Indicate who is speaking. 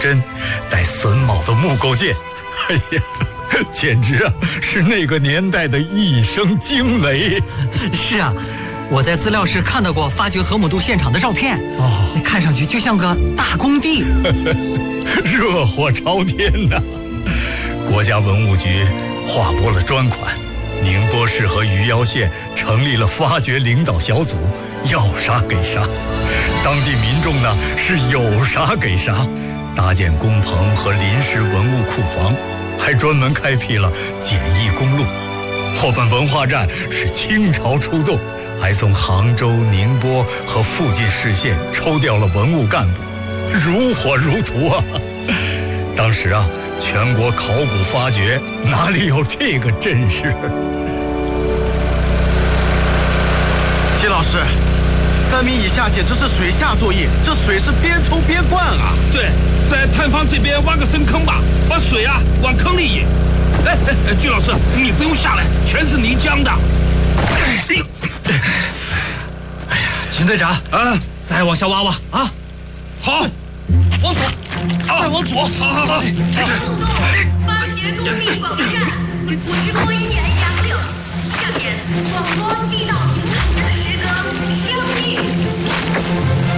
Speaker 1: 针，带榫卯的木构件，哎呀，简直啊是那个年代的一声惊雷。
Speaker 2: 是啊，我在资料室看到过发掘河姆渡现场的照片，那看上去就像个大工地，
Speaker 1: 热火朝天呐！国家文物局划拨了专款，宁波市和余姚县成立了发掘领导小组，要啥给啥。当地民众呢是有啥给啥，搭建工棚和临时文物库房，还专门开辟了简易公路。我们文化站是倾巢出动，还从杭州、宁波和附近市县抽调了文物干部，如火如荼啊！当时啊，全国考古发掘哪里有这个阵势？
Speaker 3: 谢老师，3米以下简直是水下作业，这水是边抽边灌啊！
Speaker 4: 对，在探方这边挖个深坑吧，把水啊往坑里引。哎，鞠老师，你不用下来，全是泥浆的。
Speaker 2: 哎呀，秦队长啊，再往下挖挖啊！
Speaker 4: 好，往左，再往左，好。
Speaker 5: 发掘工地广站，50多亿元杨柳。下面广播地道评时的诗歌相遇。